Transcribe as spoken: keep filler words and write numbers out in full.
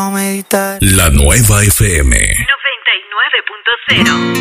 La nueva F M noventa y nueve punto cero.